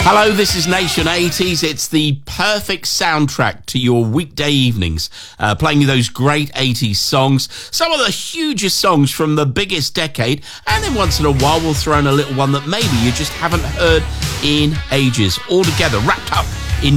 Hello, this is Nation 80s. It's the perfect soundtrack to your weekday evenings, playing you those great 80s songs, some of the hugest songs from the biggest decade, and then once in a while we'll throw in a little one that maybe you just haven't heard in ages, all together, wrapped up